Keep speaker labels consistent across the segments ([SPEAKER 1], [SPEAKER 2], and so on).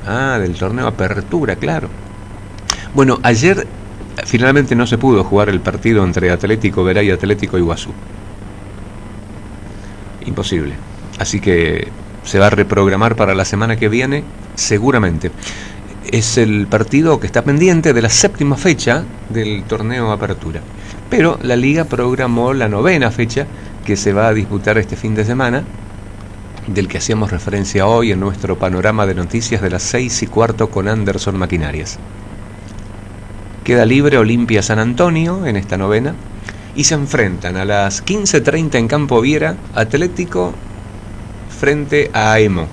[SPEAKER 1] Del torneo Apertura, claro. Bueno, ayer finalmente no se pudo jugar el partido entre Atlético Verá y Atlético Iguazú. Imposible. Así que se va a reprogramar para la semana que viene, seguramente. Es el partido que está pendiente de la 7ª fecha del torneo Apertura. Pero la Liga programó la 9ª fecha, que se va a disputar este fin de semana, del que hacíamos referencia hoy en nuestro panorama de noticias de las 6:15 con Anderson Maquinarias. Queda libre Olimpia San Antonio en esta 9ª y se enfrentan a las 15:30 en Campo Viera, Atlético frente a Aemo.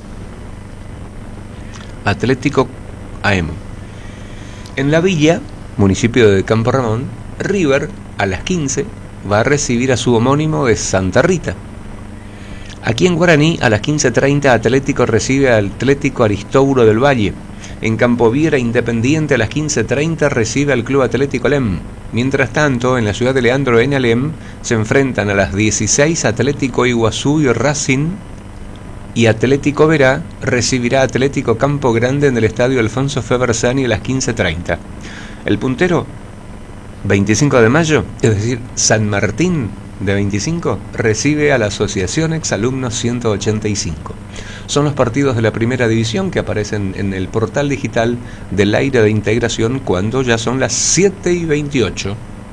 [SPEAKER 1] Atlético Aemo. En la Villa, municipio de Campo Ramón, River a las 15 va a recibir a su homónimo de Santa Rita. Aquí en Guaraní, a las 15:30, Atlético recibe al Atlético Aristóbulo del Valle. En Campo Viera, Independiente, a las 15:30 recibe al Club Atlético Alem. Mientras tanto, en la ciudad de Leandro en Alem, se enfrentan a las 16 Atlético Iguazú y Racing, y Atlético Verá recibirá Atlético Campo Grande en el estadio Alfonso Febersani a las 15:30. El puntero, 25 de mayo, es decir, San Martín de 25, recibe a la Asociación Exalumnos 185. Son los partidos de la primera división que aparecen en el portal digital del Aire de Integración cuando ya son las 7:28.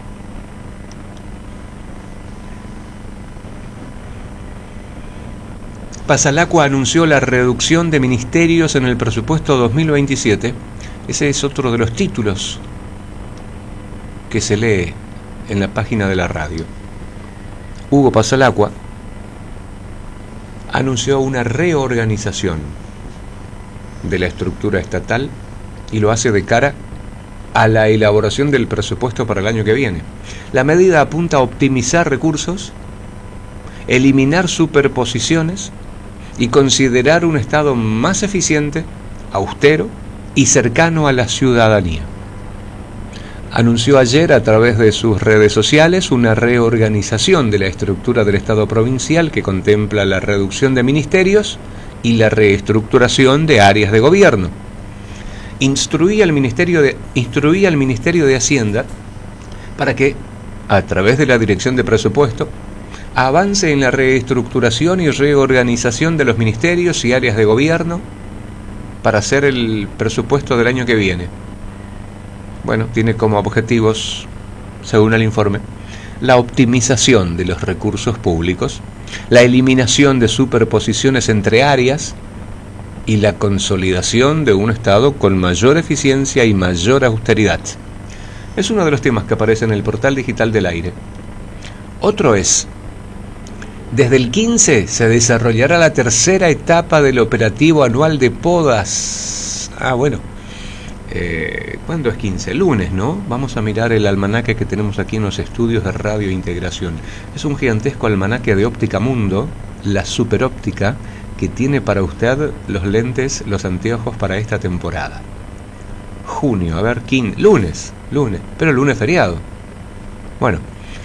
[SPEAKER 1] Pasalacua anunció la reducción de ministerios en el presupuesto 2027. Ese es otro de los títulos que se lee en la página de la radio. Hugo Pasalacua anunció una reorganización de la estructura estatal y lo hace de cara a la elaboración del presupuesto para el año que viene. La medida apunta a optimizar recursos, eliminar superposiciones y considerar un Estado más eficiente, austero y cercano a la ciudadanía. Anunció ayer a través de sus redes sociales una reorganización de la estructura del Estado provincial que contempla la reducción de ministerios y la reestructuración de áreas de gobierno. Instruía al Ministerio de Hacienda para que, a través de la Dirección de Presupuesto, avance en la reestructuración y reorganización de los ministerios y áreas de gobierno para hacer el presupuesto del año que viene. Bueno, tiene como objetivos, según el informe, la optimización de los recursos públicos, la eliminación de superposiciones entre áreas y la consolidación de un Estado con mayor eficiencia y mayor austeridad. Es uno de los temas que aparece en el portal digital del Aire. Otro es: desde el 15 se desarrollará la tercera etapa del operativo anual de podas. ¿Cuándo es 15? Lunes, ¿no? Vamos a mirar el almanaque que tenemos aquí en los estudios de Radio Integración. Es un gigantesco almanaque de Óptica Mundo, la superóptica, que tiene para usted los lentes, los anteojos para esta temporada. Junio, lunes, pero lunes feriado. Bueno,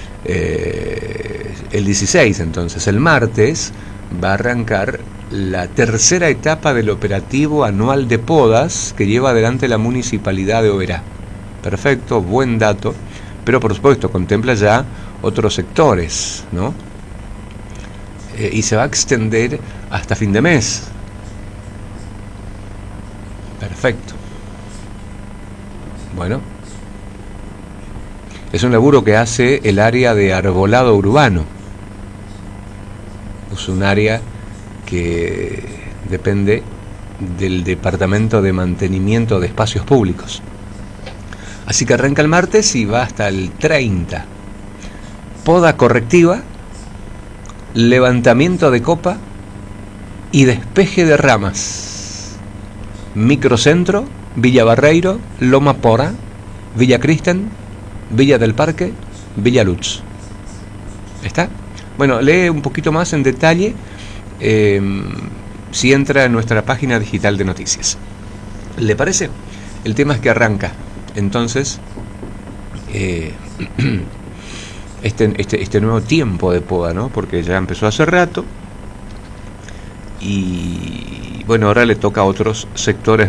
[SPEAKER 1] el 16 entonces, el martes, va a arrancar la tercera etapa del operativo anual de podas que lleva adelante la Municipalidad de Oberá. Perfecto, buen dato, pero por supuesto contempla ya otros sectores, ¿no? Y se va a extender hasta fin de mes. Perfecto. Bueno, es un laburo que hace el área de arbolado urbano. Es un área que depende del Departamento de Mantenimiento de Espacios Públicos. Así que arranca el martes y va hasta el 30. Poda correctiva, levantamiento de copa y despeje de ramas. Microcentro, Villa Barreiro, Loma Pora, Villa Cristen, Villa del Parque, Villa Lutz. ¿Está? Bueno, lee un poquito más en detalle si entra en nuestra página digital de noticias. ¿Le parece? El tema es que arranca entonces este nuevo tiempo de poda, ¿no? Porque ya empezó hace rato y bueno, ahora le toca a otros sectores